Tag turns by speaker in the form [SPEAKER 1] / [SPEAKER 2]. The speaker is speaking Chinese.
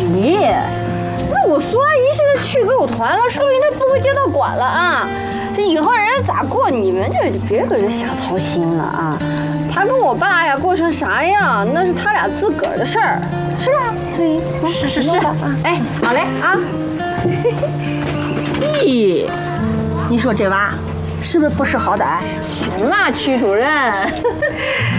[SPEAKER 1] 咦，那我苏阿姨现在去歌舞团了，说明她不归街道管了啊。这以后人家咋过，你们就别搁这瞎操心了啊。她跟我爸呀过成啥样，那是他俩自个儿的事儿，是吧？对，
[SPEAKER 2] 是。哎，好嘞啊。
[SPEAKER 3] 咦，你说这娃是不是不识好歹？
[SPEAKER 1] 行了，曲主任。